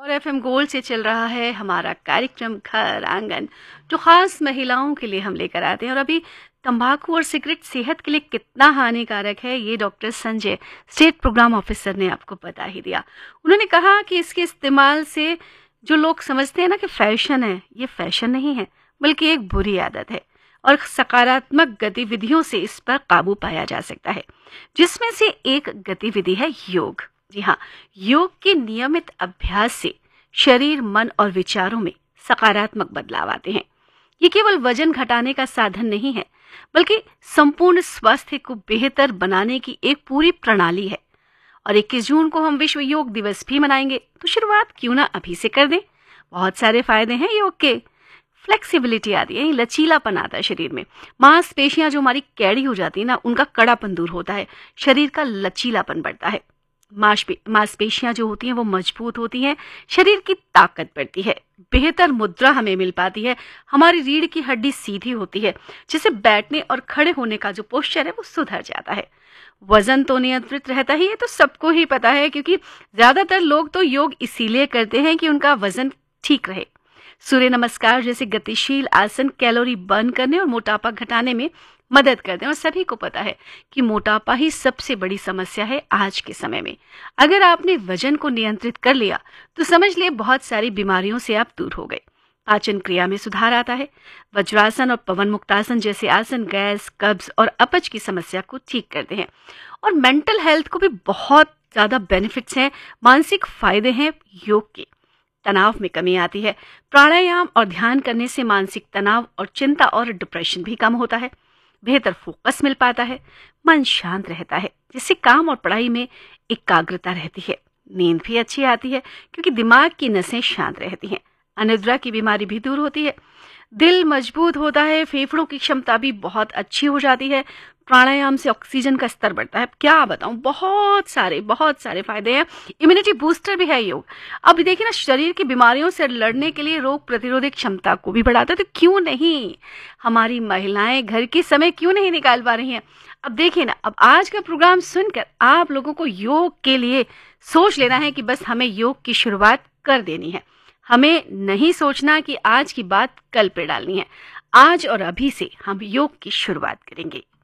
और FM gold से चल रहा है हमारा कार्यक्रम घर आंगन, जो खास महिलाओं के लिए हम लेकर आते हैं। और अभी तंबाकू और सिगरेट सेहत के लिए कितना हानिकारक है, ये doctor Sanjay, state programme officer, ने आपको बता ही दिया। उन्होंने कहा कि इसके इस्तेमाल से जो लोग समझते हैं ना कि फैशन है, ये फैशन नहीं है बल्कि एक बुरी आदत है और सकारात्मक गतिविधियों से इस पर काबू पाया जा सकता है, जिसमें से एक गतिविधि है योग। जी हाँ, योग के नियमित अभ्यास से शरीर, मन और विचारों में सकारात्मक बदलाव आते हैं। ये केवल वजन घटाने का साधन नहीं है, बल्कि संपूर्ण स्वास्थ्य को बेहतर बनाने की एक पूरी प्रणाली है। और 21 जून को हम विश्व योग दिवस भी मनाएंगे, तो शुरुआत क्यों ना अभी से कर दें। बहुत सारे फायदे हैं योग के। फ्लेक्सिबिलिटी आती है, लचीलापन आता है शरीर में। मांसपेशियां जो हमारी कैड़ी हो जाती है ना, उनका कड़ापन दूर होता है, शरीर का लचीलापन बढ़ता है। मांसपेशियां जो होती हैं वो मजबूत होती हैं, शरीर की ताकत बढ़ती है, बेहतर मुद्रा हमें मिल पाती है, हमारी रीढ़ की हड्डी सीधी होती है, जिससे बैठने और खड़े होने का जो पोस्चर है वो सुधर जाता है। वजन तो नियंत्रित रहता ही है, तो सबको ही पता है, क्योंकि ज्यादातर लोग तो योग इसीलिए करते हैं कि उनका वजन ठीक रहे। सूर्य नमस्कार जैसे गतिशील आसन कैलोरी बर्न करने और मोटापा घटाने में मदद करते हैं। और सभी को पता है कि मोटापा ही सबसे बड़ी समस्या है आज के समय में। अगर आपने वजन को नियंत्रित कर लिया तो समझ लिए बहुत सारी बीमारियों से आप दूर हो गए। पाचन क्रिया में सुधार आता है। वज्रासन और पवन मुक्तासन जैसे आसन गैस, कब्ज और अपच की समस्या को ठीक करते हैं। और मेंटल हेल्थ को भी बहुत ज्यादा बेनिफिट्स हैं, मानसिक फायदे हैं योग के। तनाव में कमी आती है। प्राणायाम और ध्यान करने से मानसिक तनाव और चिंता और डिप्रेशन भी कम होता है। बेहतर फोकस मिल पाता है, मन शांत रहता है, जिससे काम और पढ़ाई में एकाग्रता रहती है। नींद भी अच्छी आती है, क्योंकि दिमाग की नसें शांत रहती हैं। अनिद्रा की बीमारी भी दूर होती है। दिल मजबूत होता है, फेफड़ों की क्षमता भी बहुत अच्छी हो जाती है। प्राणायाम से ऑक्सीजन का स्तर बढ़ता है। क्या बताऊं, बहुत सारे फायदे हैं। इम्यूनिटी बूस्टर भी है योग। अब देखिए ना, शरीर की बीमारियों से लड़ने के लिए रोग प्रतिरोधक क्षमता को भी बढ़ाता है। तो क्यों नहीं हमारी महिलाएं घर के समय क्यों नहीं निकाल पा रही हैं। अब देखिए ना, अब आज का प्रोग्राम सुनकर आप लोगों को योग के लिए सोच लेना है कि बस हमें योग की शुरुआत कर देनी है। हमें नहीं सोचना कि आज की बात कल पे डालनी है। आज और अभी से हम योग की शुरुआत करेंगे।